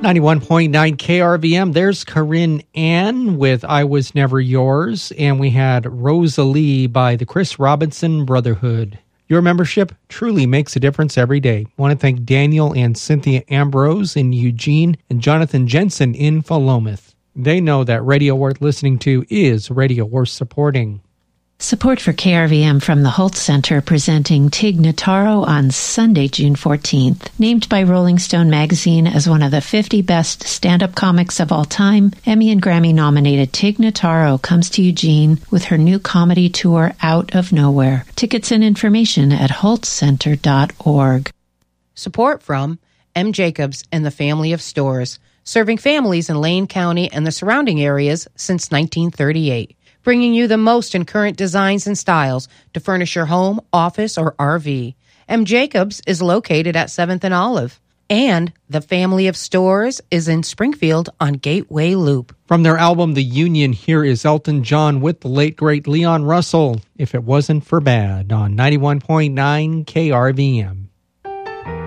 91.9 KRVM. There's Corinne Ann with I Was Never Yours. And we had Rosalie by the Chris Robinson Brotherhood. Your membership truly makes a difference every day. I want to thank Daniel and Cynthia Ambrose in Eugene and Jonathan Jensen in Philomath. They know that radio worth listening to is radio worth supporting. Support for KRVM from the Holtz Center presenting Tig Notaro on Sunday, June 14th. Named by Rolling Stone magazine as one of the 50 best stand-up comics of all time, Emmy and Grammy-nominated Tig Notaro comes to Eugene with her new comedy tour, Out of Nowhere. Tickets and information at holtzcenter.org. Support from M. Jacobs and the Family of Stores, serving families in Lane County and the surrounding areas since 1938. Bringing you the most in current designs and styles to furnish your home, office, or RV. M. Jacobs is located at 7th and Olive. And the Family of Stores is in Springfield on Gateway Loop. From their album The Union, here is Elton John with the late, great Leon Russell, If It Wasn't for Bad, on 91.9 KRVM.